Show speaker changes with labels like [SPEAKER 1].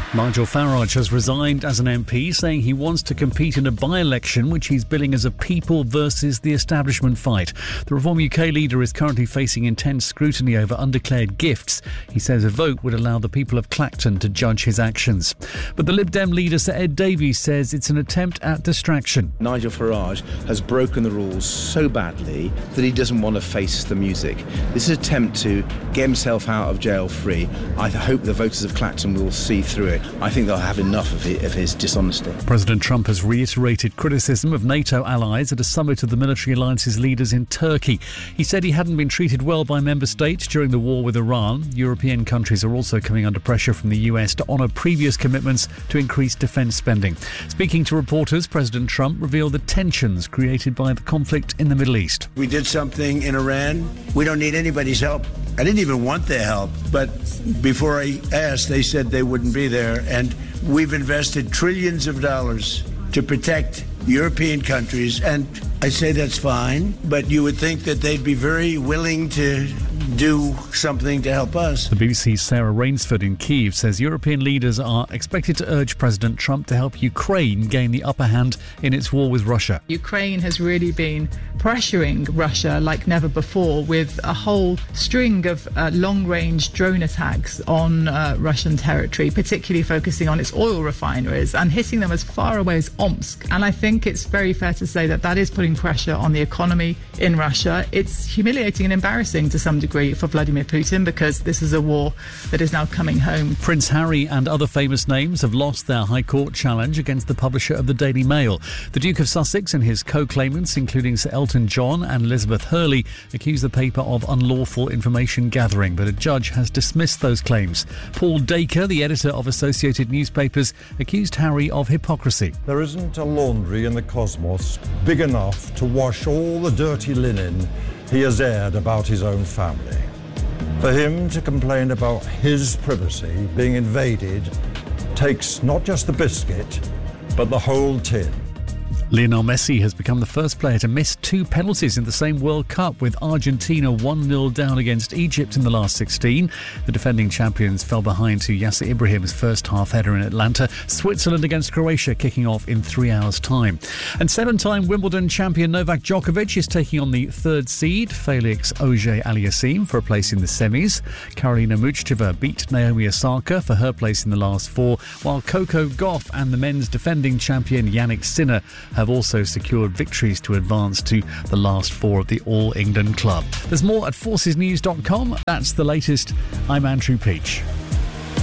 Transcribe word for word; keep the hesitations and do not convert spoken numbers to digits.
[SPEAKER 1] Nigel Farage has resigned as an M P, saying he wants to compete in a by-election which he's billing as a people versus the establishment fight. The Reform U K leader is currently facing intense scrutiny over undeclared gifts. He says a vote would allow the people of Clacton to judge his actions. But the Lib Dem leader, Sir Ed Davies, says it's an attempt at distraction.
[SPEAKER 2] Nigel Farage has broken the rules so badly that he doesn't want to face the music. This is an attempt to get himself out of jail free. I hope the voters of Clacton will see through it. I think they'll have enough of his, of his dishonesty.
[SPEAKER 1] President Trump has reiterated criticism of NATO allies at a summit of the military alliance's leaders in Turkey. He said he hadn't been treated well by member states during the war with Iran. European countries are also coming under pressure from the U S to honour previous commitments to increase defence spending. Speaking to reporters, President Trump revealed the tensions created by the conflict in the Middle East.
[SPEAKER 3] We did something in Iran. We don't need anybody's help. I didn't even want their help, but before I asked, they said they wouldn't be there. And we've invested trillions of dollars to protect European countries. And I say that's fine, but you would think that they'd be very willing to do something to help us.
[SPEAKER 1] The B B C's Sarah Rainsford in Kyiv says European leaders are expected to urge President Trump to help Ukraine gain the upper hand in its war with Russia.
[SPEAKER 4] Ukraine has really been pressuring Russia like never before with a whole string of uh, long-range drone attacks on uh, Russian territory, particularly focusing on its oil refineries and hitting them as far away as Omsk. And I think it's very fair to say that that is putting pressure on the economy in Russia. It's humiliating and embarrassing to some degree for Vladimir Putin because this is a war that is now coming home.
[SPEAKER 1] Prince Harry and other famous names have lost their High Court challenge against the publisher of the Daily Mail. The Duke of Sussex and his co-claimants, including Sir Elton John and Elizabeth Hurley, accuse the paper of unlawful information gathering, but a judge has dismissed those claims. Paul Dacre, the editor of Associated Newspapers, accused Harry of hypocrisy.
[SPEAKER 5] There isn't a laundry in the cosmos big enough to wash all the dirty linen he has aired about his own family. For him to complain about his privacy being invaded takes not just the biscuit, but the whole tin.
[SPEAKER 1] Lionel Messi has become the first player to miss two penalties in the same World Cup, with Argentina one nil down against Egypt in the last sixteen. The defending champions fell behind to Yasser Ibrahim's first half header in Atlanta. Switzerland against Croatia kicking off in three hours' time. And seven-time Wimbledon champion Novak Djokovic is taking on the third seed, Felix Auger-Aliassime, for a place in the semis. Karolina Muchova beat Naomi Osaka for her place in the last four, while Coco Gauff and the men's defending champion Yannick Sinner have also secured victories to advance to the last four of the All England club. There's more at forces news dot com. That's the latest. I'm Andrew Peach.